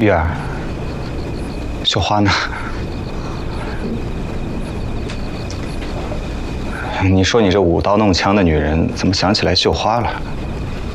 玉儿，绣花呢？你说你这舞刀弄枪的女人，怎么想起来绣花了？